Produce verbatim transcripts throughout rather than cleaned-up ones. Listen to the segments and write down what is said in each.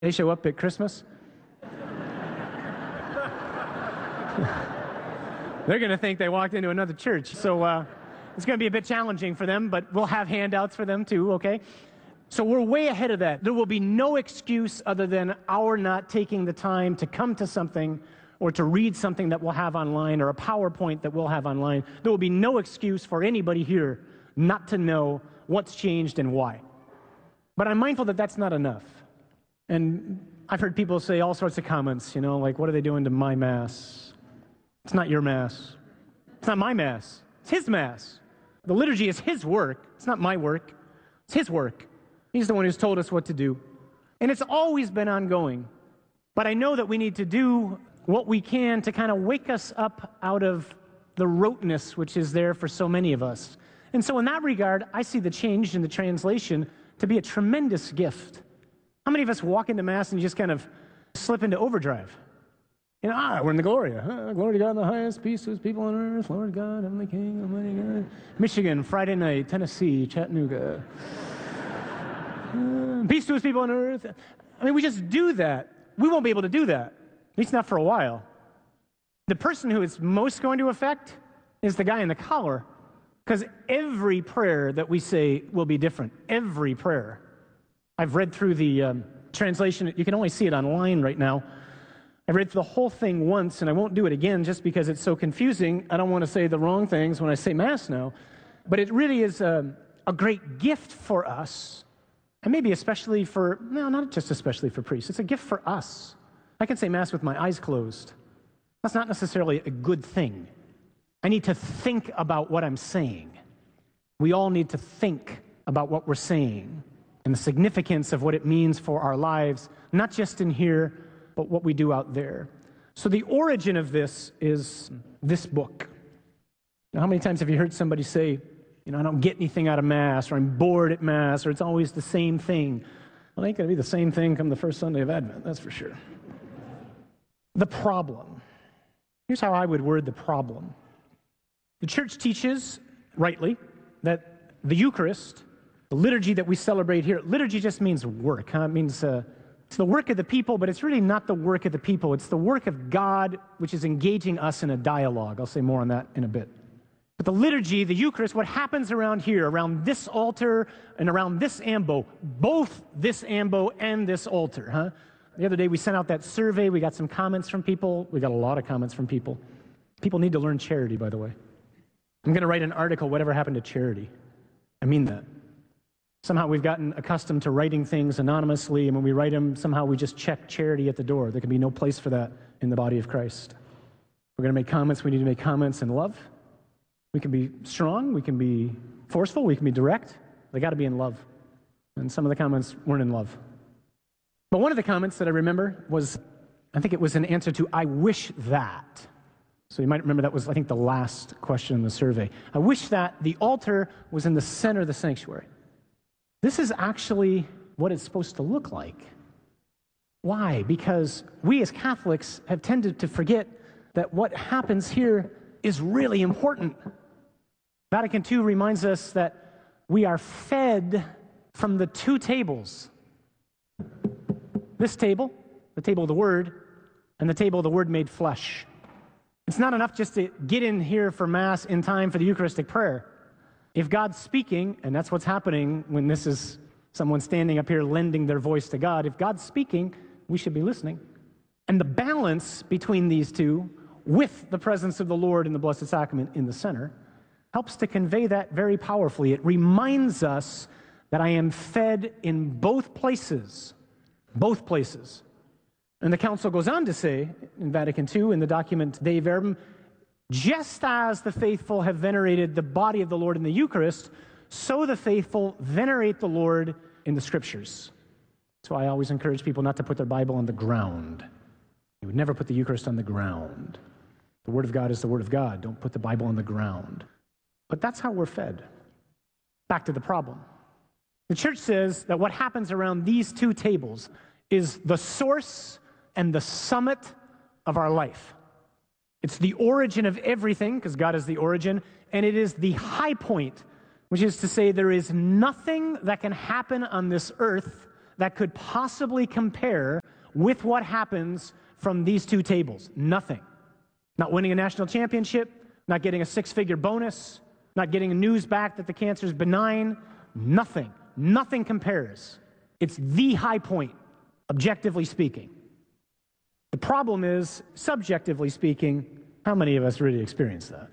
They show up at Christmas. They're going to think they walked into another church. So uh, it's going to be a bit challenging for them, but we'll have handouts for them too, okay? So we're way ahead of that. There will be no excuse other than our not taking the time to come to something or to read something that we'll have online or a PowerPoint that we'll have online. There will be no excuse for anybody here not to know what's changed and why. But I'm mindful that that's not enough. And I've heard people say all sorts of comments, you know, like, what are they doing to my Mass? It's not your Mass. It's not my Mass. It's his Mass. The liturgy is his work. It's not my work. It's his work. He's the one who's told us what to do. And it's always been ongoing. But I know that we need to do what we can to kind of wake us up out of the roteness which is there for so many of us. And so in that regard, I see the change in the translation to be a tremendous gift. How many of us walk into Mass and just kind of slip into overdrive? You know, ah, we're in the Gloria. Ah, glory to God in the highest, peace to his people on earth, Lord God, heavenly King, almighty God. Michigan, Friday night, Tennessee, Chattanooga. Uh, peace to his people on earth. I mean, we just do that. We won't be able to do that, at least not for a while. The person who it's most going to affect is the guy in the collar, because every prayer that we say will be different. Every prayer. I've read through the um, translation. You can only see it online right now. I read the whole thing once, and I won't do it again just because it's so confusing. I don't want to say the wrong things when I say Mass now. But it really is a, a great gift for us, and maybe especially for, no, not just especially for priests. It's a gift for us. I can say Mass with my eyes closed. That's not necessarily a good thing. I need to think about what I'm saying. We all need to think about what we're saying and the significance of what it means for our lives, not just in here, but what we do out there. So the origin of this is this book. Now, how many times have you heard somebody say, you know, I don't get anything out of Mass, or I'm bored at Mass, or it's always the same thing? Well, it ain't going to be the same thing come the first Sunday of Advent, that's for sure. The problem. Here's how I would word the problem. The church teaches, rightly, that the Eucharist, the liturgy that we celebrate here, liturgy just means work, huh? It means uh, it's the work of the people, but it's really not the work of the people. It's the work of God, which is engaging us in a dialogue. I'll say more on that in a bit. But the liturgy, the Eucharist, what happens around here, around this altar and around this ambo, both this ambo and this altar, huh? The other day we sent out that survey. We got some comments from people. We got a lot of comments from people. People need to learn charity, by the way. I'm going to write an article, Whatever Happened to Charity. I mean that. Somehow we've gotten accustomed to writing things anonymously, and when we write them, somehow we just check charity at the door. There can be no place for that in the body of Christ. We're going to make comments. We need to make comments in love. We can be strong. We can be forceful. We can be direct. They got to be in love. And some of the comments weren't in love. But one of the comments that I remember was, I think it was an answer to, I wish that. So you might remember that was, I think, the last question in the survey. I wish that the altar was in the center of the sanctuary. This is actually what it's supposed to look like. Why? Because we as Catholics have tended to forget that what happens here is really important. Vatican Two reminds us that we are fed from the two tables. This table, the table of the Word, and the table of the Word made flesh. It's not enough just to get in here for Mass in time for the Eucharistic prayer. If God's speaking, and that's what's happening when this is someone standing up here lending their voice to God, if God's speaking, we should be listening. And the balance between these two, with the presence of the Lord in the Blessed Sacrament in the center, helps to convey that very powerfully. It reminds us that I am fed in both places, both places. And the Council goes on to say, in Vatican Two, in the document Dei Verbum, just as the faithful have venerated the body of the Lord in the Eucharist, so the faithful venerate the Lord in the Scriptures. That's why I always encourage people not to put their Bible on the ground. You would never put the Eucharist on the ground. The Word of God is the Word of God. Don't put the Bible on the ground. But that's how we're fed. Back to the problem. The church says that what happens around these two tables is the source and the summit of our life. It's the origin of everything, because God is the origin, and it is the high point, which is to say there is nothing that can happen on this earth that could possibly compare with what happens from these two tables. Nothing. Not winning a national championship, not getting a six-figure bonus, not getting news back that the cancer is benign. Nothing. Nothing compares. It's the high point, objectively speaking. The problem is, subjectively speaking, how many of us really experience that?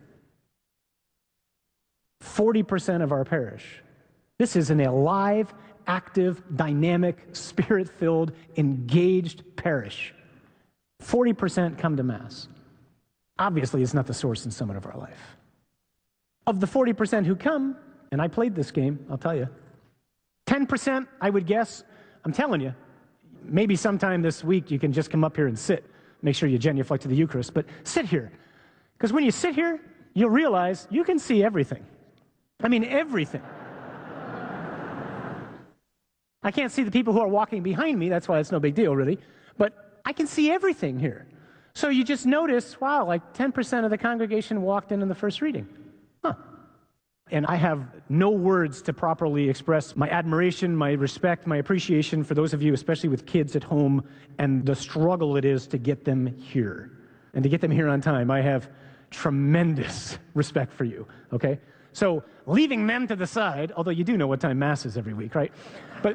forty percent of our parish. This is an alive, active, dynamic, spirit-filled, engaged parish. forty percent come to Mass. Obviously, it's not the source and summit of our life. Of the forty percent who come, and I played this game, I'll tell you, ten percent, I would guess, I'm telling you, maybe sometime this week you can just come up here and sit. Make sure you genuflect to the Eucharist, but sit here. Because when you sit here, you'll realize you can see everything. I mean, everything. I can't see the people who are walking behind me, that's why it's no big deal, really. But I can see everything here. So you just notice, wow, like ten percent of the congregation walked in in the first reading. Huh. And I have no words to properly express my admiration, my respect, my appreciation for those of you, especially with kids at home, and the struggle it is to get them here. And to get them here on time. I have tremendous respect for you, okay? So leaving them to the side, although you do know what time Mass is every week, right? But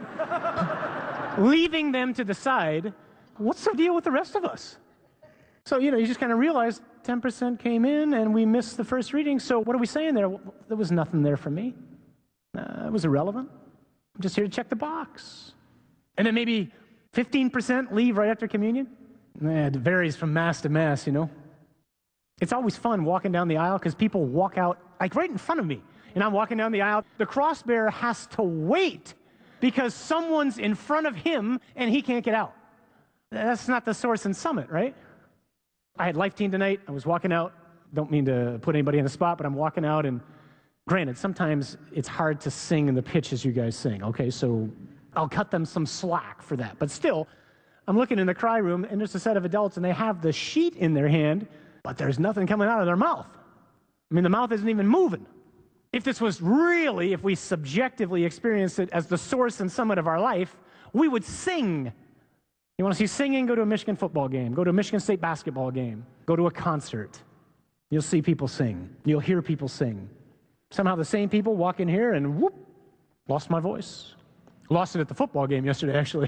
leaving them to the side, what's the deal with the rest of us? So, you know, you just kind of realize ten percent came in and we missed the first reading, so what are we saying there? Well, there was nothing there for me. Uh, it was irrelevant. I'm just here to check the box. And then maybe fifteen percent leave right after communion. Eh, it varies from Mass to Mass, you know. It's always fun walking down the aisle because people walk out, like right in front of me, and I'm walking down the aisle. The cross-bearer has to wait because someone's in front of him and he can't get out. That's not the source and summit, right? I had Life Team tonight. I was walking out. Don't mean to put anybody on the spot, but I'm walking out, and granted, sometimes it's hard to sing in the pitches you guys sing, okay? So I'll cut them some slack for that. But still, I'm looking in the cry room, and there's a set of adults, and they have the sheet in their hand, but there's nothing coming out of their mouth. I mean, the mouth isn't even moving. If this was really, if we subjectively experienced it as the source and summit of our life, we would sing. You want to see singing? Go to a Michigan football game. Go to a Michigan State basketball game. Go to a concert. You'll see people sing. You'll hear people sing. Somehow the same people walk in here and whoop, lost my voice. Lost it at the football game yesterday, actually.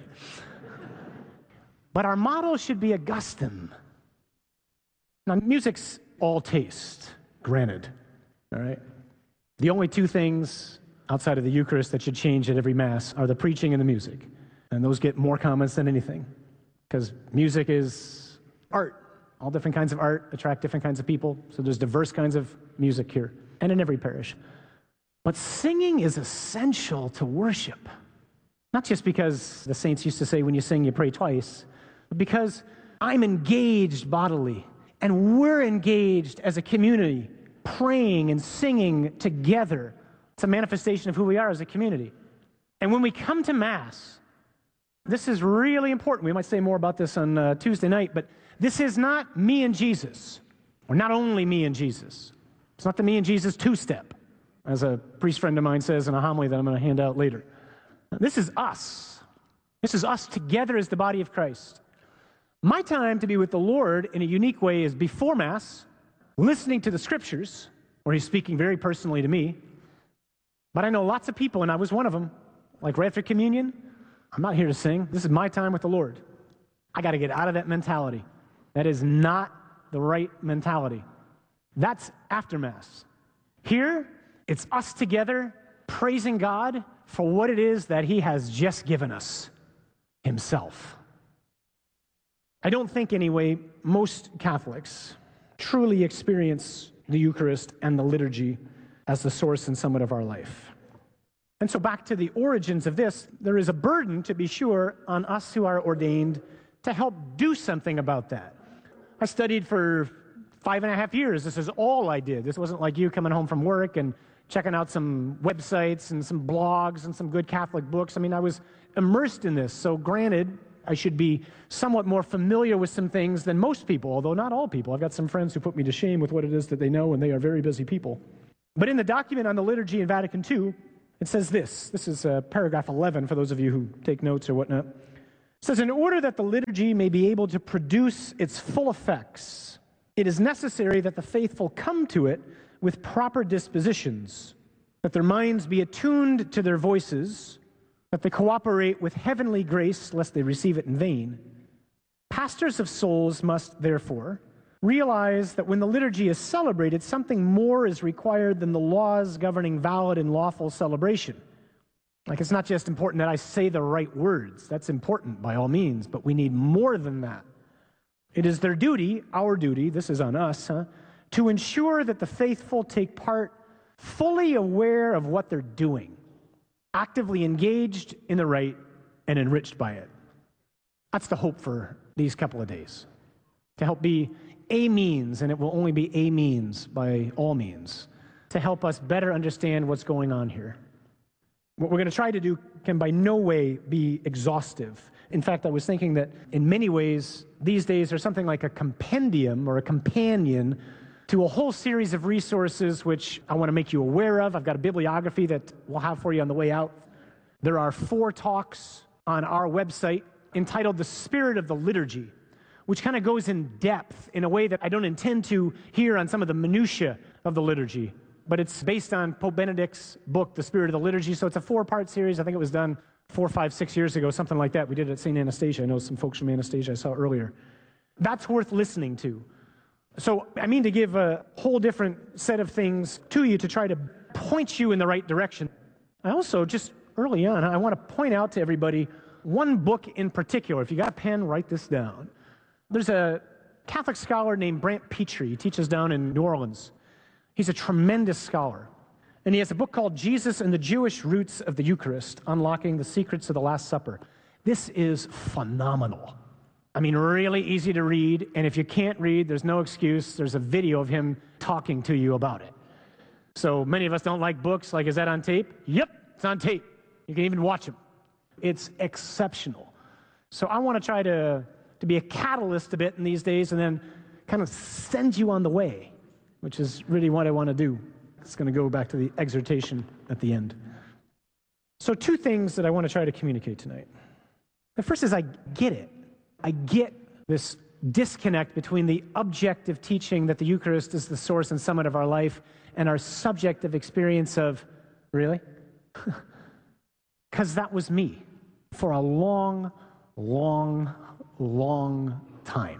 But our motto should be Augustine. Now, music's all taste, granted, all right? The only two things outside of the Eucharist that should change at every Mass are the preaching and the music. And those get more comments than anything, because music is art. All different kinds of art attract different kinds of people, so there's diverse kinds of music here, and in every parish. But singing is essential to worship, not just because the saints used to say when you sing, you pray twice, but because I'm engaged bodily, and we're engaged as a community, praying and singing together. It's a manifestation of who we are as a community. And when we come to Mass, this is really important. We might say more about this on uh, Tuesday night, but this is not me and Jesus, or not only me and Jesus. It's not the me and Jesus two-step, as a priest friend of mine says in a homily that I'm going to hand out later. This is us. This is us together as the body of Christ. My time to be with the Lord in a unique way is before Mass, listening to the Scriptures, where He's speaking very personally to me. But I know lots of people, and I was one of them, like right after communion, I'm not here to sing. This is my time with the Lord. I got to get out of that mentality. That is not the right mentality. That's after Mass. Here, it's us together praising God for what it is that He has just given us, Himself. I don't think, anyway, most Catholics truly experience the Eucharist and the liturgy as the source and summit of our life. And so back to the origins of this, there is a burden, to be sure, on us who are ordained to help do something about that. I studied for five and a half years. This is all I did. This wasn't like you coming home from work and checking out some websites and some blogs and some good Catholic books. I mean, I was immersed in this. So granted, I should be somewhat more familiar with some things than most people, although not all people. I've got some friends who put me to shame with what it is that they know, and they are very busy people. But in the document on the liturgy in Vatican Two, It says this. This is uh, paragraph eleven for those of you who take notes or whatnot. It says, in order that the liturgy may be able to produce its full effects, it is necessary that the faithful come to it with proper dispositions, that their minds be attuned to their voices, that they cooperate with heavenly grace lest they receive it in vain. Pastors of souls must, therefore, realize that when the liturgy is celebrated, something more is required than the laws governing valid and lawful celebration. Like, it's not just important that I say the right words. That's important by all means, but we need more than that. It is their duty, our duty, this is on us, huh, to ensure that the faithful take part fully aware of what they're doing, actively engaged in the rite and enriched by it. That's the hope for these couple of days, to help be a means, and it will only be a means by all means, to help us better understand what's going on here. What we're going to try to do can by no way be exhaustive. In fact, I was thinking that in many ways, these days are something like a compendium or a companion to a whole series of resources which I want to make you aware of. I've got a bibliography that we'll have for you on the way out. There are four talks on our website entitled The Spirit of the Liturgy, which kind of goes in depth in a way that I don't intend to here on some of the minutiae of the liturgy. But it's based on Pope Benedict's book, The Spirit of the Liturgy. So it's a four-part series. I think it was done four, five, six years ago, something like that. We did it at Saint Anastasia. I know some folks from Anastasia I saw earlier. That's worth listening to. So I mean to give a whole different set of things to you to try to point you in the right direction. I also, just early on, I want to point out to everybody one book in particular. If you got a pen, write this down. There's a Catholic scholar named Brant Pitre. He teaches down in New Orleans. He's a tremendous scholar. And he has a book called Jesus and the Jewish Roots of the Eucharist, Unlocking the Secrets of the Last Supper. This is phenomenal. I mean, really easy to read. And if you can't read, there's no excuse. There's a video of him talking to you about it. So many of us don't like books. Like, is that on tape? Yep, it's on tape. You can even watch them. It's exceptional. So I want to try to, to be a catalyst a bit in these days and then kind of send you on the way, which is really what I want to do. It's going to go back to the exhortation at the end. So two things that I want to try to communicate tonight. The first is I get it. I get this disconnect between the objective teaching that the Eucharist is the source and summit of our life and our subjective experience of, really? Because that was me for a long, long, long time.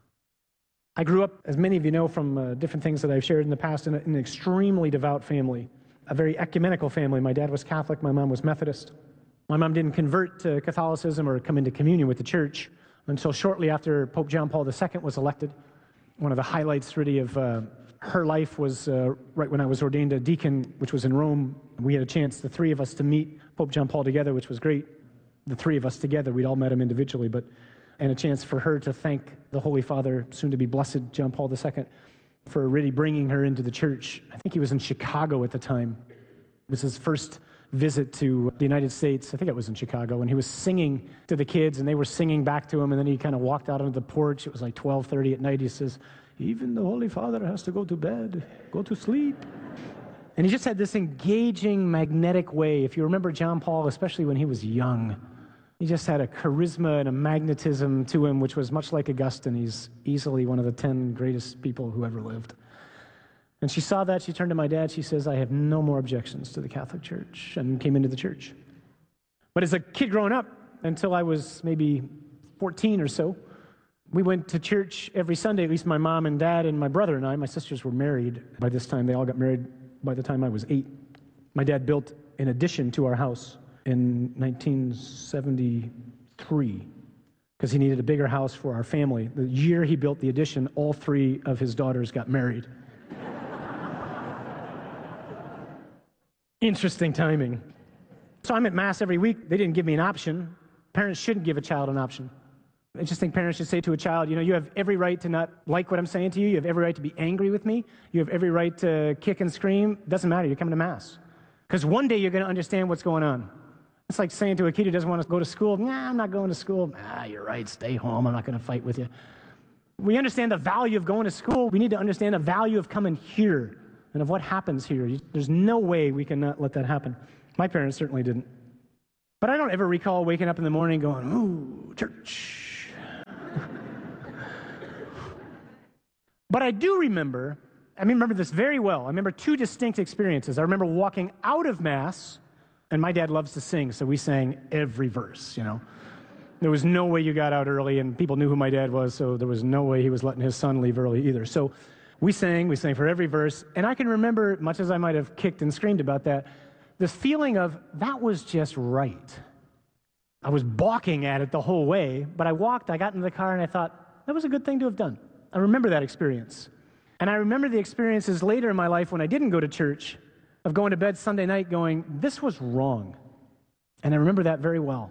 I grew up, as many of you know from uh, different things that I've shared in the past, in, a, in an extremely devout family, a very ecumenical family. My dad was Catholic, my mom was Methodist. My mom didn't convert to Catholicism or come into communion with the church until shortly after Pope John Paul the Second was elected. One of the highlights really of uh, her life was uh, right when I was ordained a deacon, which was in Rome. We had a chance, the three of us, to meet Pope John Paul together, which was great. The three of us together, we'd all met him individually, but and a chance for her to thank the Holy Father, soon to be blessed John Paul the Second, for really bringing her into the church. I think he was in Chicago at the time. It was his first visit to the United States. I think it was in Chicago, and he was singing to the kids, and they were singing back to him, and then he kind of walked out onto the porch. It was like twelve thirty at night. He says, "Even the Holy Father has to go to bed, go to sleep." And he just had this engaging, magnetic way. If you remember John Paul, especially when he was young, he just had a charisma and a magnetism to him, which was much like Augustine. He's easily one of the ten greatest people who ever lived. And she saw that. She turned to my dad. She says, "I have no more objections to the Catholic Church," and came into the church. But as a kid growing up, until I was maybe fourteen or so, we went to church every Sunday, at least my mom and dad and my brother and I. My sisters were married by this time. They all got married by the time I was eight. My dad built an addition to our house in nineteen seventy-three because he needed a bigger house for our family. The year he built the addition, all three of his daughters got married. Interesting timing. So I'm at Mass every week. They didn't give me an option. Parents shouldn't give a child an option. I just think parents should say to a child, you know, you have every right to not like what I'm saying to you. You have every right to be angry with me. You have every right to kick and scream. It doesn't matter. You're coming to Mass. Because one day you're going to understand what's going on. It's like saying to a kid who doesn't want to go to school, nah, I'm not going to school. Ah, you're right. Stay home. I'm not going to fight with you. We understand the value of going to school. We need to understand the value of coming here and of what happens here. There's no way we can not let that happen. My parents certainly didn't. But I don't ever recall waking up in the morning going, ooh, church. But I do remember, I remember this very well. I remember two distinct experiences. I remember walking out of Mass, and my dad loves to sing, so we sang every verse, you know. There was no way you got out early, and people knew who my dad was, so there was no way he was letting his son leave early either. So we sang, we sang for every verse, and I can remember, much as I might have kicked and screamed about that, this feeling of, that was just right. I was balking at it the whole way, but I walked, I got into the car, and I thought, that was a good thing to have done. I remember that experience. And I remember the experiences later in my life when I didn't go to church, of going to bed Sunday night going, this was wrong. And I remember that very well.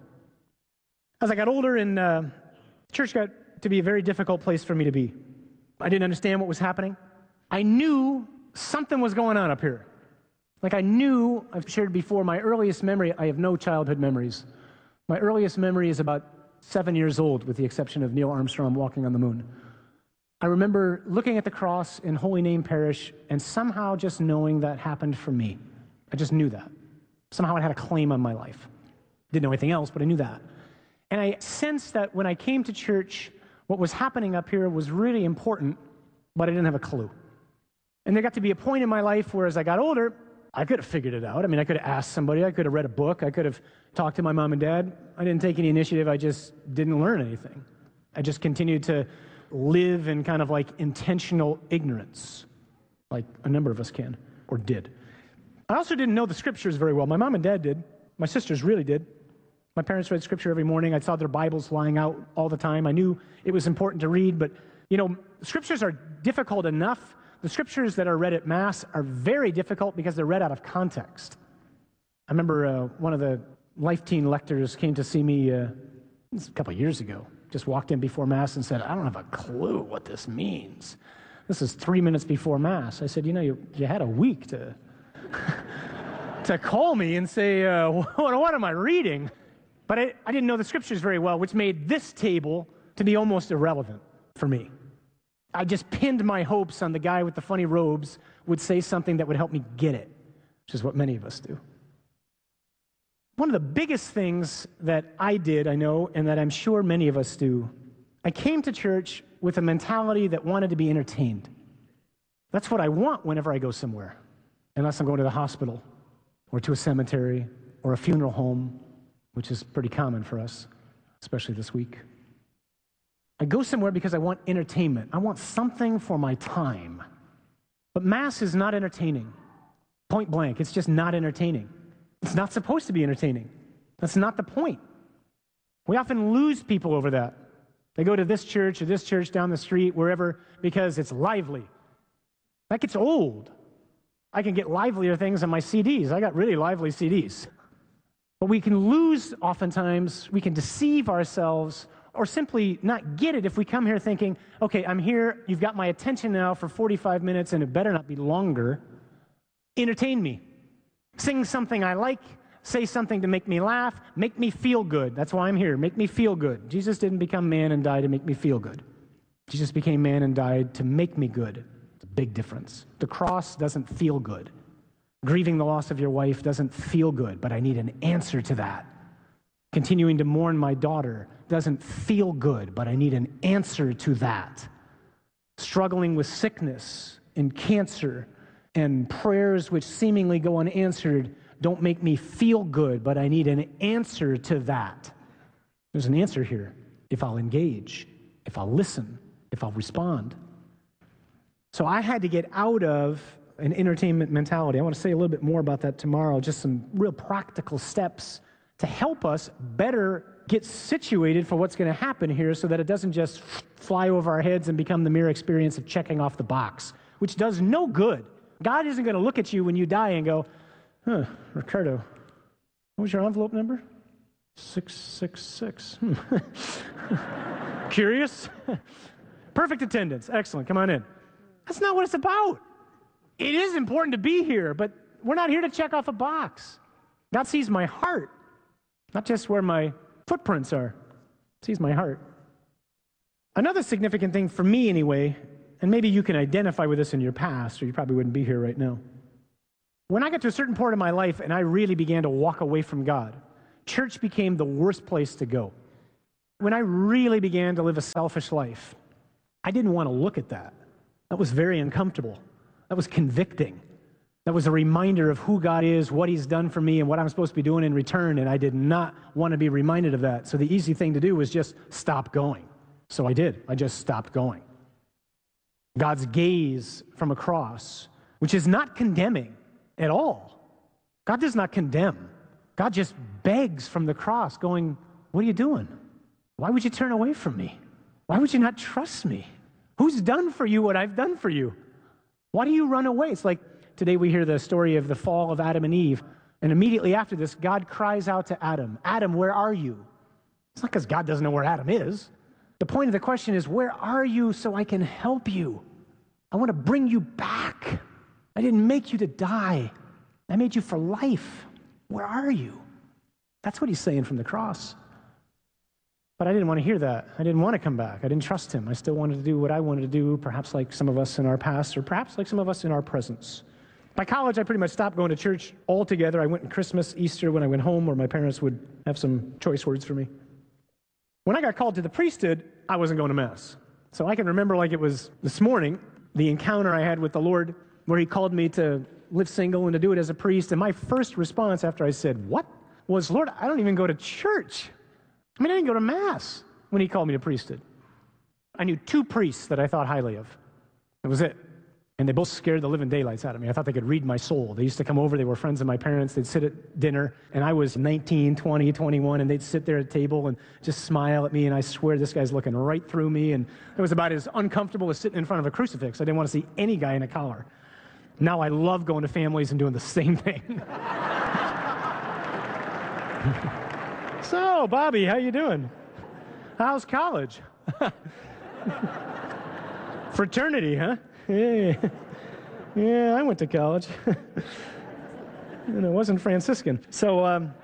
As I got older, and uh, church got to be a very difficult place for me to be. I didn't understand what was happening. I knew something was going on up here. Like I knew, I've shared before, my earliest memory, I have no childhood memories. My earliest memory is about seven years old, with the exception of Neil Armstrong walking on the moon. I remember looking at the cross in Holy Name Parish and somehow just knowing that happened for me. I just knew that. Somehow it had a claim on my life. Didn't know anything else, but I knew that. And I sensed that when I came to church, what was happening up here was really important, but I didn't have a clue. And there got to be a point in my life where as I got older, I could have figured it out. I mean, I could have asked somebody, I could have read a book, I could have talked to my mom and dad. I didn't take any initiative, I just didn't learn anything. I just continued to live in kind of like intentional ignorance, like a number of us can, or did. I also didn't know the scriptures very well. My mom and dad did. My sisters really did. My parents read scripture every morning. I saw their Bibles lying out all the time. I knew it was important to read, but, you know, scriptures are difficult enough. The scriptures that are read at Mass are very difficult because they're read out of context. I remember uh, one of the Life Teen lectors came to see me uh, a couple of years ago. Just walked in before Mass and said, I don't have a clue what this means. This is three minutes before Mass. I said, you know, you, you had a week to, to call me and say, uh, what, what am I reading? But I, I didn't know the scriptures very well, which made this table to be almost irrelevant for me. I just pinned my hopes on the guy with the funny robes would say something that would help me get it, which is what many of us do. One of the biggest things that I did, I know, and that I'm sure many of us do, I came to church with a mentality that wanted to be entertained. That's what I want whenever I go somewhere, unless I'm going to the hospital or to a cemetery or a funeral home, which is pretty common for us, especially this week. I go somewhere because I want entertainment. I want something for my time. But Mass is not entertaining. Point blank, it's just not entertaining. It's not supposed to be entertaining. That's not the point. We often lose people over that. They go to this church or this church down the street, wherever, because it's lively. That gets old. I can get livelier things on my C Ds. I got really lively C Ds. But we can lose oftentimes, we can deceive ourselves or simply not get it if we come here thinking, okay, I'm here, you've got my attention now for forty-five minutes and it better not be longer. Entertain me. Sing something I like, say something to make me laugh, make me feel good. That's why I'm here, make me feel good. Jesus didn't become man and die to make me feel good. Jesus became man and died to make me good. It's a big difference. The cross doesn't feel good. Grieving the loss of your wife doesn't feel good, but I need an answer to that. Continuing to mourn my daughter doesn't feel good, but I need an answer to that. Struggling with sickness and cancer and prayers which seemingly go unanswered don't make me feel good, but I need an answer to that. There's an answer here if I'll engage, if I'll listen, if I'll respond. So I had to get out of an entertainment mentality. I want to say a little bit more about that tomorrow, just some real practical steps to help us better get situated for what's going to happen here so that it doesn't just fly over our heads and become the mere experience of checking off the box, which does no good. God isn't going to look at you when you die and go, huh, Ricardo, what was your envelope number? six six six. Hmm. Curious? Perfect attendance. Excellent. Come on in. That's not what it's about. It is important to be here, but we're not here to check off a box. God sees my heart, not just where my footprints are. He sees my heart. Another significant thing for me anyway, and maybe you can identify with this in your past, or you probably wouldn't be here right now. When I got to a certain point in my life and I really began to walk away from God, church became the worst place to go. When I really began to live a selfish life, I didn't want to look at that. That was very uncomfortable. That was convicting. That was a reminder of who God is, what he's done for me, and what I'm supposed to be doing in return, and I did not want to be reminded of that. So the easy thing to do was just stop going. So I did. I just stopped going. God's gaze from a cross, which is not condemning at all. God does not condemn. God just begs from the cross, going, what are you doing? Why would you turn away from me? Why would you not trust me? Who's done for you what I've done for you? Why do you run away? It's like today we hear the story of the fall of Adam and Eve, and immediately after this, God cries out to Adam, Adam, where are you? It's not because God doesn't know where Adam is. The point of the question is, where are you so I can help you? I want to bring you back. I didn't make you to die. I made you for life. Where are you? That's what he's saying from the cross. But I didn't want to hear that. I didn't want to come back. I didn't trust him. I still wanted to do what I wanted to do, perhaps like some of us in our past, or perhaps like some of us in our presence. By college, I pretty much stopped going to church altogether. I went on Christmas, Easter, when I went home, where my parents would have some choice words for me. When I got called to the priesthood, I wasn't going to Mass. So I can remember like it was this morning, the encounter I had with the Lord, where he called me to live single and to do it as a priest. And my first response after I said, what? Was, Lord, I don't even go to church. I mean, I didn't go to Mass when he called me to priesthood. I knew two priests that I thought highly of. That was it. And they both scared the living daylights out of me. I thought they could read my soul. They used to come over. They were friends of my parents. They'd sit at dinner, and I was nineteen, twenty, twenty-one, and they'd sit there at the table and just smile at me, and I swear this guy's looking right through me, and it was about as uncomfortable as sitting in front of a crucifix. I didn't want to see any guy in a collar. Now I love going to families and doing the same thing. So, Bobby, how you doing? How's college? Fraternity, huh? Yeah, yeah, I went to college. And it wasn't Franciscan. So um,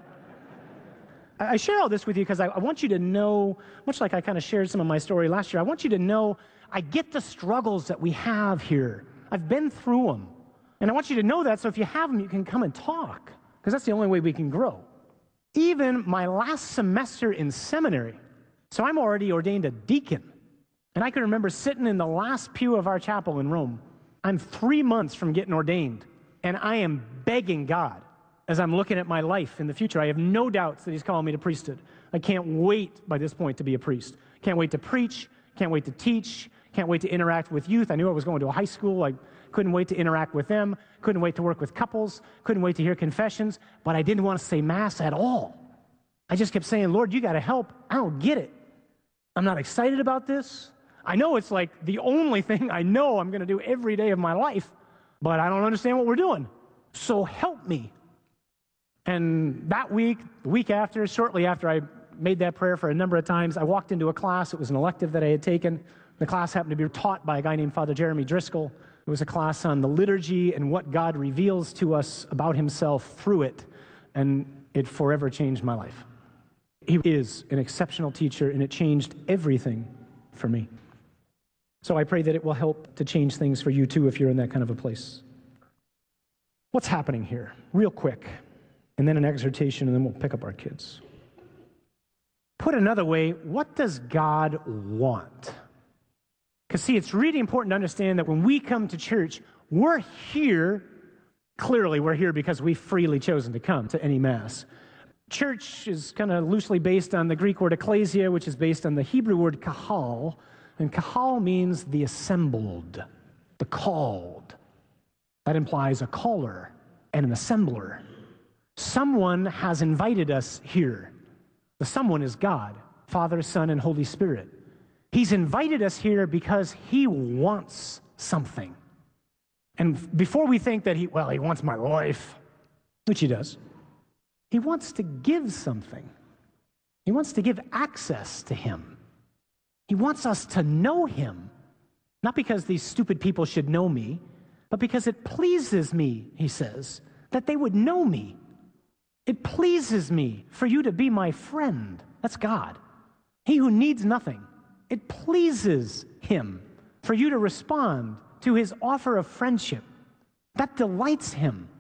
I share all this with you because I, I want you to know, much like I kind of shared some of my story last year, I want you to know I get the struggles that we have here. I've been through them. And I want you to know that, so if you have them, you can come and talk, because that's the only way we can grow. Even my last semester in seminary, so I'm already ordained a deacon. And I can remember sitting in the last pew of our chapel in Rome. I'm three months from getting ordained, and I am begging God as I'm looking at my life in the future. I have no doubts that he's calling me to priesthood. I can't wait by this point to be a priest. Can't wait to preach, can't wait to teach, can't wait to interact with youth. I knew I was going to a high school. I couldn't wait to interact with them, couldn't wait to work with couples, couldn't wait to hear confessions, but I didn't want to say Mass at all. I just kept saying, Lord, you got to help. I don't get it. I'm not excited about this. I know it's like the only thing I know I'm going to do every day of my life, but I don't understand what we're doing. So help me. And that week, the week after, shortly after I made that prayer for a number of times, I walked into a class. It was an elective that I had taken. The class happened to be taught by a guy named Father Jeremy Driscoll. It was a class on the liturgy and what God reveals to us about himself through it, and it forever changed my life. He is an exceptional teacher, and it changed everything for me. So I pray that it will help to change things for you too if you're in that kind of a place. What's happening here? Real quick, and then an exhortation, and then we'll pick up our kids. Put another way, what does God want? Because see, it's really important to understand that when we come to church, we're here, clearly we're here because we've freely chosen to come to any Mass. Church is kind of loosely based on the Greek word ecclesia, which is based on the Hebrew word kahal, and kahal means the assembled, the called. That implies a caller and an assembler. Someone has invited us here. The someone is God, Father, Son, and Holy Spirit. He's invited us here because he wants something. And before we think that he, well, he wants my life, which he does, he wants to give something. He wants to give access to him. He wants us to know him, not because these stupid people should know me, but because it pleases me, he says, that they would know me. It pleases me for you to be my friend. That's God. He who needs nothing. It pleases him for you to respond to his offer of friendship. That delights him.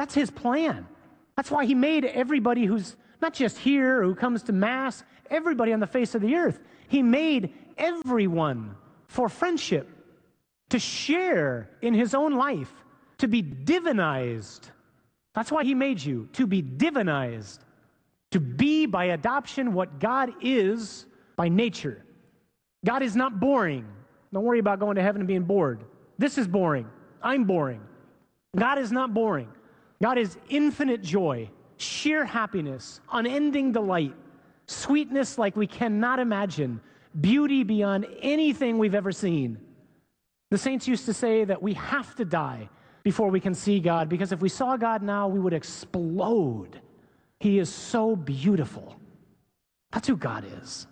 That's his plan. That's why he made everybody who's not just here or who comes to Mass, everybody on the face of the earth. He made everyone for friendship, to share in his own life, to be divinized. That's why he made you, to be divinized, to be by adoption what God is by nature. God is not boring. Don't worry about going to heaven and being bored. This is boring. I'm boring. God is not boring. God is infinite joy, sheer happiness, unending delight, sweetness like we cannot imagine, beauty beyond anything we've ever seen. The saints used to say that we have to die before we can see God, because if we saw God now, we would explode. He is so beautiful. That's who God is.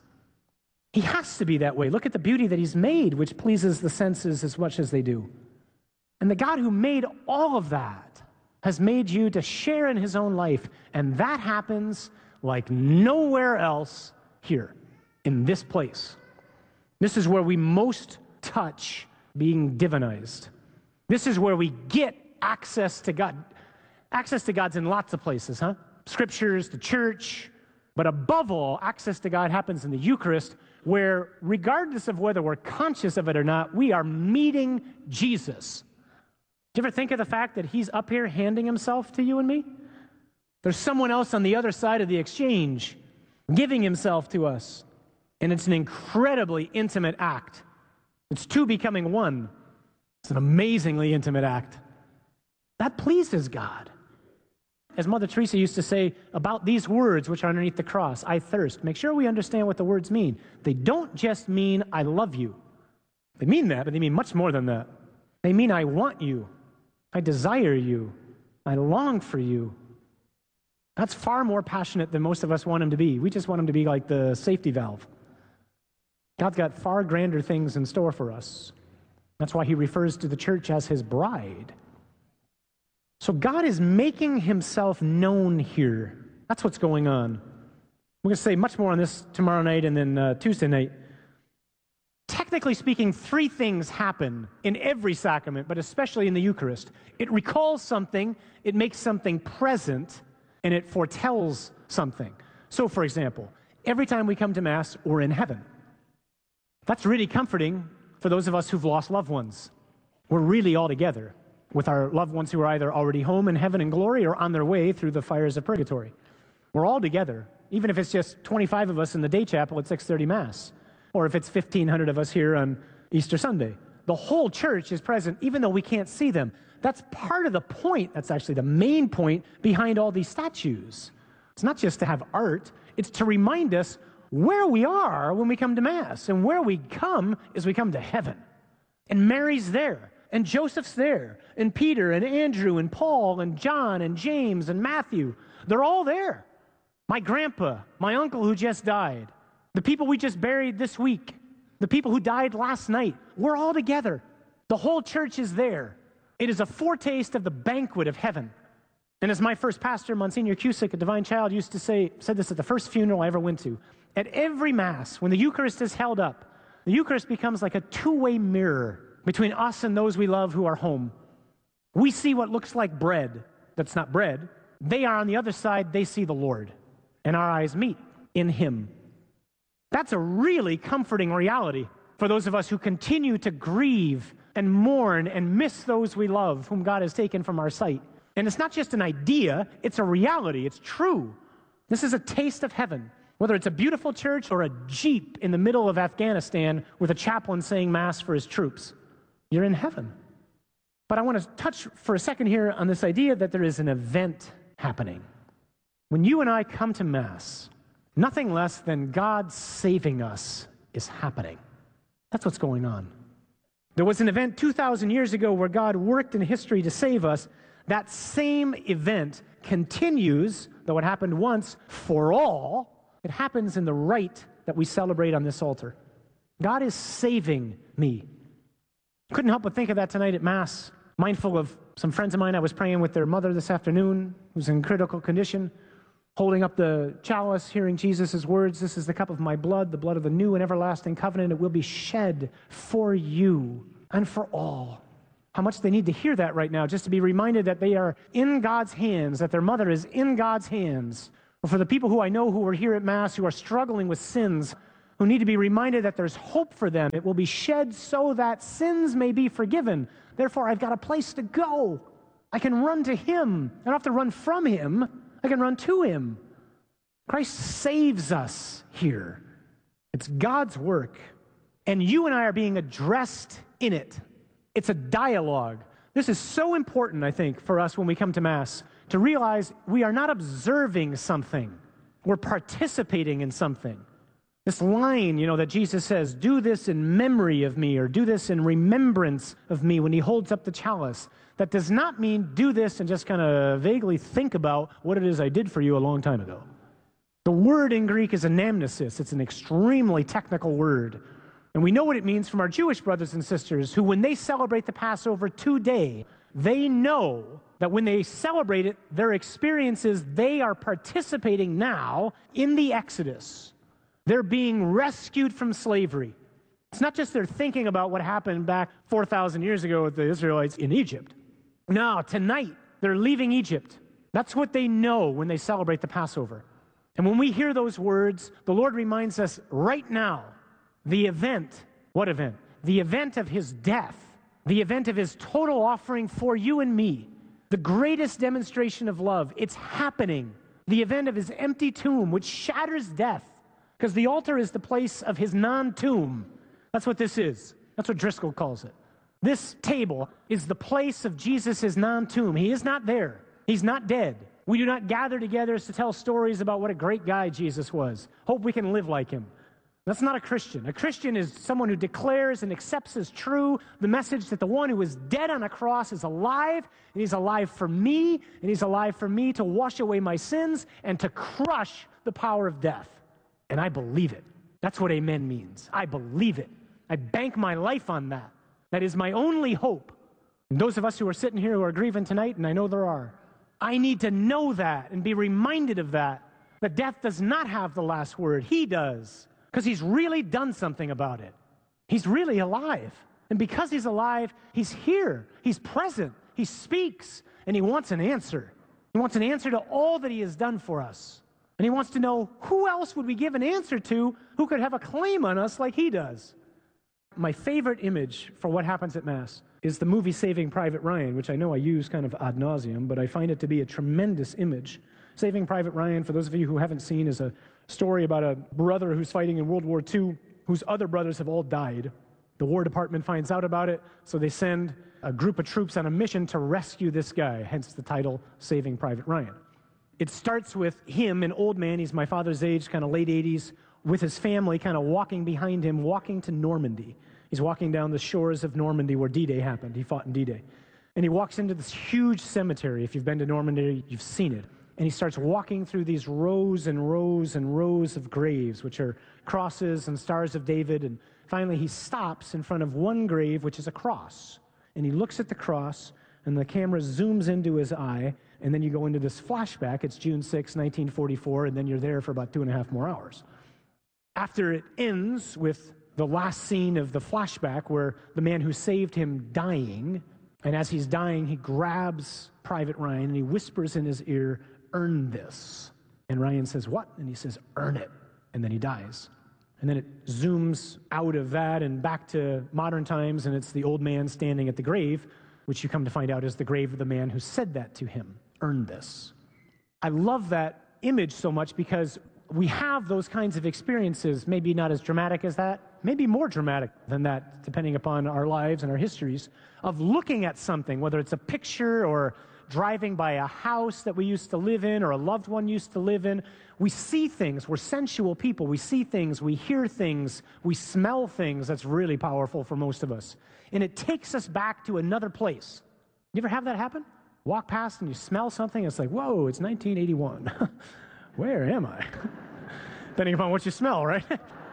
He has to be that way. Look at the beauty that he's made, which pleases the senses as much as they do. And the God who made all of that has made you to share in his own life, and that happens like nowhere else here, in this place. This is where we most touch being divinized. This is where we get access to God. Access to God's in lots of places, huh? Scriptures, the church, but above all, access to God happens in the Eucharist, where regardless of whether we're conscious of it or not, we are meeting Jesus. Do you ever think of the fact that he's up here handing himself to you and me? There's someone else on the other side of the exchange giving himself to us. And it's an incredibly intimate act. It's two becoming one. It's an amazingly intimate act. That pleases God. As Mother Teresa used to say about these words which are underneath the cross, I thirst. Make sure we understand what the words mean. They don't just mean I love you. They mean that, but they mean much more than that. They mean I want you. I desire you. I long for you. That's far more passionate than most of us want him to be. We just want him to be like the safety valve. God's got far grander things in store for us. That's why he refers to the church as his bride. So God is making himself known here. That's what's going on. We're going to say much more on this tomorrow night and then uh, Tuesday night. Technically speaking, three things happen in every sacrament, but especially in the Eucharist. It recalls something, it makes something present, and it foretells something. So, for example, every time we come to Mass, we're in heaven. That's really comforting for those of us who've lost loved ones. We're really all together with our loved ones who are either already home in heaven and glory or on their way through the fires of purgatory. We're all together, even if it's just twenty-five of us in the day chapel at six thirty Mass, or if it's fifteen hundred of us here on Easter Sunday. The whole church is present, even though we can't see them. That's part of the point. That's actually the main point behind all these statues. It's not just to have art. It's to remind us where we are when we come to Mass. And where we come is we come to heaven. And Mary's there. And Joseph's there. And Peter and Andrew and Paul and John and James and Matthew. They're all there. My grandpa, my uncle who just died, the people we just buried this week, the people who died last night, we're all together. The whole church is there. It is a foretaste of the banquet of heaven. And as my first pastor, Monsignor Cusick, a divine child, used to say, said this at the first funeral I ever went to, at every Mass, when the Eucharist is held up, the Eucharist becomes like a two-way mirror between us and those we love who are home. We see what looks like bread that's not bread. They are on the other side, they see the Lord. And our eyes meet in him. That's a really comforting reality for those of us who continue to grieve and mourn and miss those we love whom God has taken from our sight. And it's not just an idea, it's a reality, it's true. This is a taste of heaven. Whether it's a beautiful church or a jeep in the middle of Afghanistan with a chaplain saying Mass for his troops, you're in heaven. But I want to touch for a second here on this idea that there is an event happening. When you and I come to Mass, nothing less than God saving us is happening. That's what's going on. There was an event two thousand years ago where God worked in history to save us. That same event continues, though it happened once for all. It happens in the rite that we celebrate on this altar. God is saving me. Couldn't help but think of that tonight at Mass, mindful of some friends of mine. I was praying with their mother this afternoon, who's in critical condition, holding up the chalice, hearing Jesus' words, "This is the cup of my blood, the blood of the new and everlasting covenant. It will be shed for you and for all." How how much they need to hear that right now, just to be reminded that they are in God's hands, that their mother is in God's hands. Or for the people who I know who are here at Mass who are struggling with sins, who need to be reminded that there's hope for them. It will be shed so that sins may be forgiven. Therefore, I've got a place to go. I can run to Him. I don't have to run from Him. I can run to Him. Christ saves us here. It's God's work. And you and I are being addressed in it. It's a dialogue. This is so important, I think, for us when we come to Mass, to realize we are not observing something. We're participating in something. This line, you know, that Jesus says, do this in memory of me, or do this in remembrance of me, when He holds up the chalice. That does not mean do this and just kind of vaguely think about what it is I did for you a long time ago. The word in Greek is anamnesis. It's an extremely technical word. And we know what it means from our Jewish brothers and sisters who, when they celebrate the Passover today, they know that when they celebrate it, their experience is they are participating now in the Exodus. They're being rescued from slavery. It's not just they're thinking about what happened back four thousand years ago with the Israelites in Egypt. No, tonight, they're leaving Egypt. That's what they know when they celebrate the Passover. And when we hear those words, the Lord reminds us right now, the event, what event? The event of His death, the event of His total offering for you and me, the greatest demonstration of love. It's happening. The event of His empty tomb, which shatters death, because the altar is the place of His non-tomb. That's what this is. That's what Driscoll calls it. This table is the place of Jesus' non-tomb. He is not there. He's not dead. We do not gather together to tell stories about what a great guy Jesus was. Hope we can live like Him. That's not a Christian. A Christian is someone who declares and accepts as true the message that the one who was dead on a cross is alive, and He's alive for me, and He's alive for me to wash away my sins and to crush the power of death. And I believe it. That's what amen means. I believe it. I bank my life on that. That is my only hope. And those of us who are sitting here who are grieving tonight, and I know there are, I need to know that and be reminded of that, that death does not have the last word. He does, because He's really done something about it. He's really alive. And because He's alive, He's here. He's present. He speaks, and He wants an answer. He wants an answer to all that He has done for us. And He wants to know, who else would we give an answer to who could have a claim on us like He does? My favorite image for what happens at Mass is the movie Saving Private Ryan, which I know I use kind of ad nauseum, but I find it to be a tremendous image. Saving Private Ryan, for those of you who haven't seen, is a story about a brother who's fighting in World War Two, whose other brothers have all died. The War Department finds out about it, so they send a group of troops on a mission to rescue this guy, hence the title, Saving Private Ryan. It starts with him, an old man, he's my father's age, kind of late eighties, with his family kind of walking behind him, walking to Normandy. He's walking down the shores of Normandy where D-Day happened. He fought in D-Day. And he walks into this huge cemetery. If you've been to Normandy, you've seen it. And he starts walking through these rows and rows and rows of graves, which are crosses and stars of David. And finally, he stops in front of one grave, which is a cross. And he looks at the cross, and the camera zooms into his eye, and then you go into this flashback. It's June sixth, nineteen forty-four, and then you're there for about two and a half more hours. After it ends with the last scene of the flashback where the man who saved him dying, and as he's dying, he grabs Private Ryan and he whispers in his ear, "Earn this." And Ryan says, "What?" And he says, "Earn it." And then he dies. And then it zooms out of that and back to modern times, and it's the old man standing at the grave, which you come to find out is the grave of the man who said that to him, "Earn this." I love that image so much because we have those kinds of experiences, maybe not as dramatic as that, maybe more dramatic than that, depending upon our lives and our histories, of looking at something, whether it's a picture or driving by a house that we used to live in or a loved one used to live in. We see things. We're sensual people. We see things. We hear things. We smell things. That's really powerful for most of us. And it takes us back to another place. You ever have that happen? Walk past and you smell something, it's like, whoa, it's nineteen eighty-one. Where am I? Depending upon what you smell, right?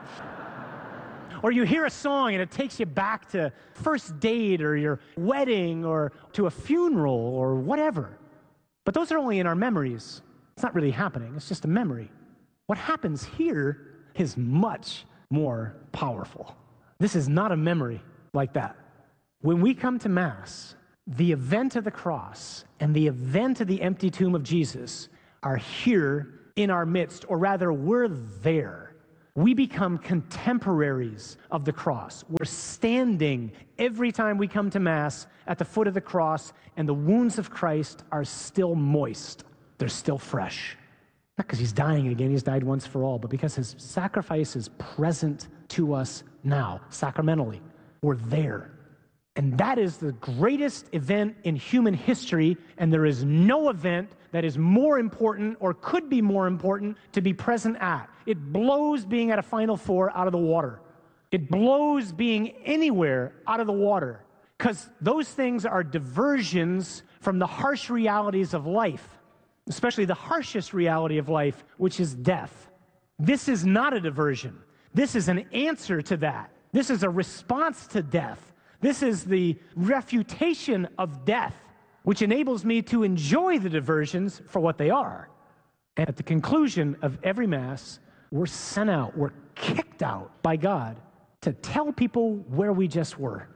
Or you hear a song and it takes you back to first date or your wedding or to a funeral or whatever. But those are only in our memories. It's not really happening. It's just a memory. What happens here is much more powerful. This is not a memory like that. When we come to Mass, the event of the cross and the event of the empty tomb of Jesus are here in our midst, or rather, we're there. We become contemporaries of the cross. We're standing every time we come to Mass at the foot of the cross, and the wounds of Christ are still moist. They're still fresh. Not because he's dying again, he's died once for all, but because his sacrifice is present to us now, sacramentally. We're there. And that is the greatest event in human history, and there is no event that is more important or could be more important to be present at. It blows being at a Final Four out of the water. It blows being anywhere out of the water, because those things are diversions from the harsh realities of life, especially the harshest reality of life, which is death. This is not a diversion. This is an answer to that. This is a response to death. This is the refutation of death, which enables me to enjoy the diversions for what they are. And at the conclusion of every Mass, we're sent out, we're kicked out by God to tell people where we just were,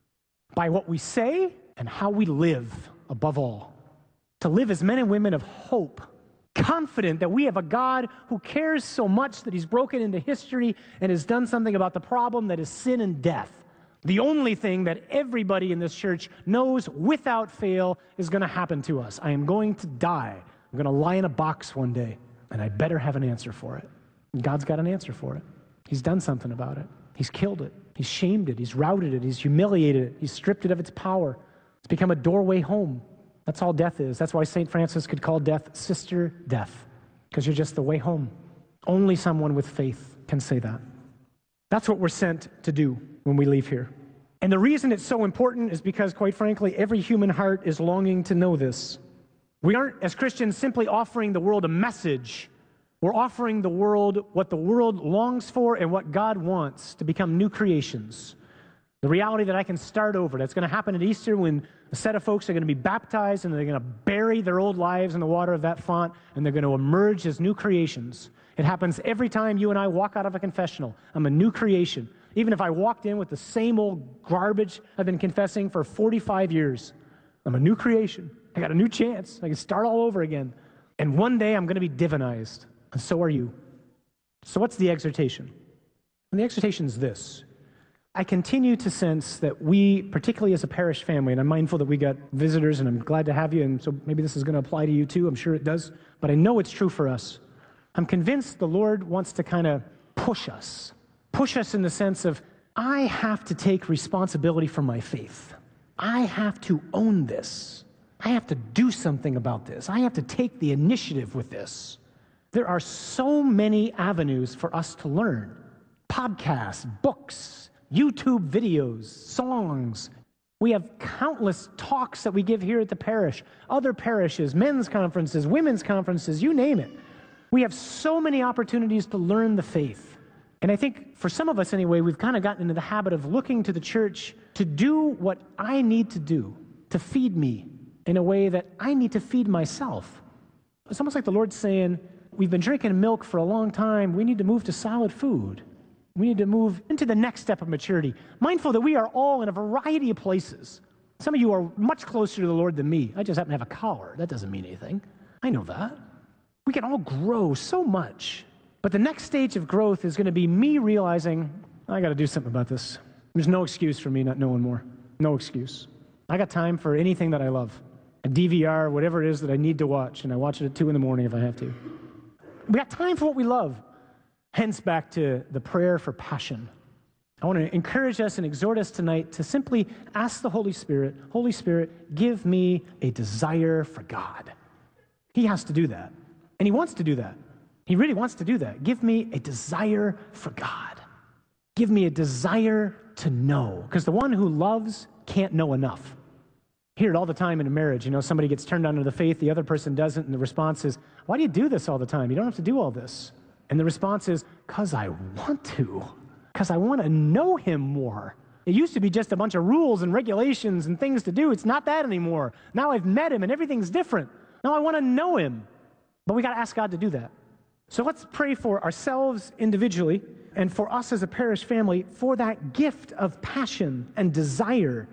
by what we say and how we live, above all. To live as men and women of hope, confident that we have a God who cares so much that he's broken into history and has done something about the problem that is sin and death. The only thing that everybody in this church knows without fail is going to happen to us. I am going to die. I'm going to lie in a box one day, and I better have an answer for it. And God's got an answer for it. He's done something about it. He's killed it. He's shamed it. He's routed it. He's humiliated it. He's stripped it of its power. It's become a doorway home. That's all death is. That's why Saint Francis could call death Sister Death, because you're just the way home. Only someone with faith can say that. That's what we're sent to do when we leave here. And the reason it's so important is because, quite frankly, every human heart is longing to know this. We aren't, as Christians, simply offering the world a message. We're offering the world what the world longs for and what God wants, to become new creations. The reality that I can start over. That's going to happen at Easter when a set of folks are going to be baptized and they're going to bury their old lives in the water of that font, and they're going to emerge as new creations. It happens every time you and I walk out of a confessional. I'm a new creation. Even if I walked in with the same old garbage I've been confessing for forty-five years, I'm a new creation. I got a new chance. I can start all over again. And one day I'm going to be divinized, and so are you. So what's the exhortation? And the exhortation is this. I continue to sense that we, particularly as a parish family, and I'm mindful that we got visitors, and I'm glad to have you, and so maybe this is going to apply to you too. I'm sure it does, but I know it's true for us. I'm convinced the Lord wants to kind of push us. Push us in the sense of, I have to take responsibility for my faith. I have to own this. I have to do something about this. I have to take the initiative with this. There are so many avenues for us to learn. Podcasts, books, YouTube videos, songs. We have countless talks that we give here at the parish, other parishes, men's conferences, women's conferences, you name it. We have so many opportunities to learn the faith. And I think for some of us anyway, we've kind of gotten into the habit of looking to the church to do what I need to do, to feed me in a way that I need to feed myself. It's almost like the Lord's saying, we've been drinking milk for a long time. We need to move to solid food. We need to move into the next step of maturity, mindful that we are all in a variety of places. Some of you are much closer to the Lord than me. I just happen to have a collar. That doesn't mean anything. I know that. We can all grow so much. But the next stage of growth is going to be me realizing, I got to do something about this. There's no excuse for me not knowing more. No excuse. I got time for anything that I love. A D V R, whatever it is that I need to watch, and I watch it at two in the morning if I have to. We got time for what we love. Hence back to the prayer for passion. I want to encourage us and exhort us tonight to simply ask the Holy Spirit, Holy Spirit, give me a desire for God. He has to do that. And he wants to do that. He really wants to do that. Give me a desire for God. Give me a desire to know. Because the one who loves can't know enough. I hear it all the time in a marriage. You know, somebody gets turned on to the faith, the other person doesn't, and the response is, why do you do this all the time? You don't have to do all this. And the response is, because I want to. Because I want to know him more. It used to be just a bunch of rules and regulations and things to do. It's not that anymore. Now I've met him and everything's different. Now I want to know him. But we got to ask God to do that. So let's pray for ourselves individually and for us as a parish family for that gift of passion and desire.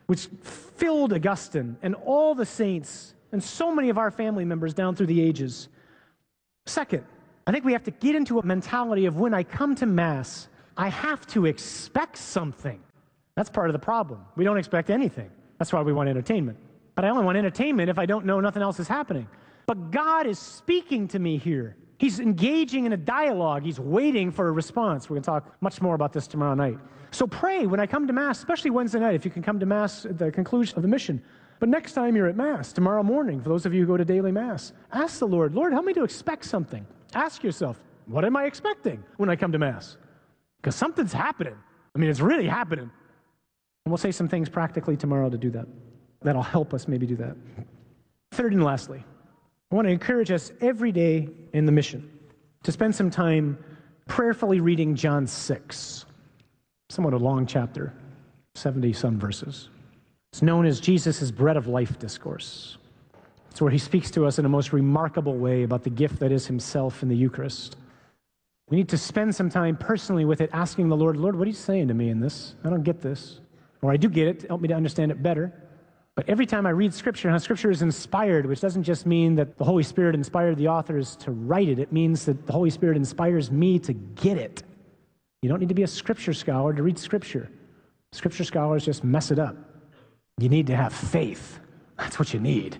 which filled Augustine and all the saints and so many of our family members down through the ages. Second, I think we have to get into a mentality of when I come to Mass, I have to expect something. That's part of the problem. We don't expect anything. That's why we want entertainment. But I only want entertainment if I don't know nothing else is happening. But God is speaking to me here. He's engaging in a dialogue. He's waiting for a response. We're going to talk much more about this tomorrow night. So pray when I come to Mass, especially Wednesday night, if you can come to Mass at the conclusion of the mission. But next time you're at Mass, tomorrow morning, for those of you who go to daily Mass, ask the Lord, Lord, help me to expect something. Ask yourself, what am I expecting when I come to Mass? Because something's happening. I mean, it's really happening. And we'll say some things practically tomorrow to do that. That'll help us maybe do that. Third and lastly, I want to encourage us every day in the mission to spend some time prayerfully reading John six, somewhat a long chapter, seventy-some verses. It's known as Jesus' Bread of Life discourse. It's where he speaks to us in a most remarkable way about the gift that is himself in the Eucharist. We need to spend some time personally with it, asking the Lord, Lord, what are you saying to me in this? I don't get this. Or I do get it. Help me to understand it better. But every time I read Scripture, and how Scripture is inspired, which doesn't just mean that the Holy Spirit inspired the authors to write it. It means that the Holy Spirit inspires me to get it. You don't need to be a Scripture scholar to read Scripture. Scripture scholars just mess it up. You need to have faith. That's what you need.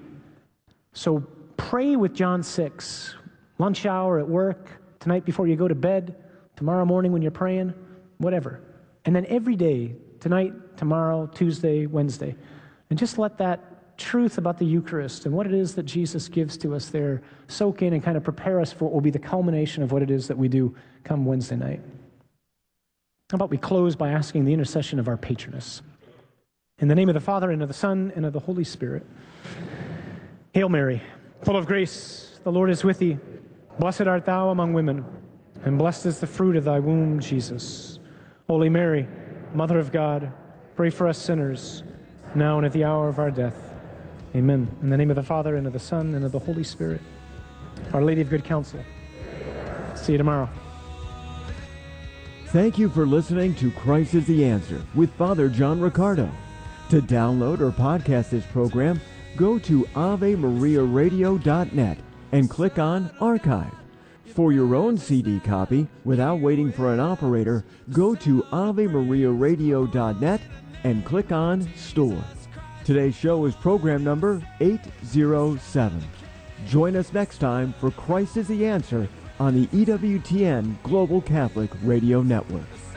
So pray with John six, lunch hour at work, tonight before you go to bed, tomorrow morning when you're praying, whatever. And then every day, tonight, tomorrow, Tuesday, Wednesday, and just let that truth about the Eucharist and what it is that Jesus gives to us there soak in and kind of prepare us for what will be the culmination of what it is that we do come Wednesday night. How about we close by asking the intercession of our patroness? In the name of the Father, and of the Son, and of the Holy Spirit. Hail Mary, full of grace, the Lord is with thee. Blessed art thou among women, and blessed is the fruit of thy womb, Jesus. Holy Mary, Mother of God, pray for us sinners, now and at the hour of our death. Amen. In the name of the Father, and of the Son, and of the Holy Spirit. Our Lady of Good Counsel. See you tomorrow. Thank you for listening to Christ is the Answer with Father John Riccardo. To download or podcast this program, go to ave maria radio dot net and click on Archive. For your own C D copy, without waiting for an operator, go to ave maria radio dot net and click on Store. Today's show is program number eight oh seven. Join us next time for Christ is the Answer on the E W T N Global Catholic Radio Network.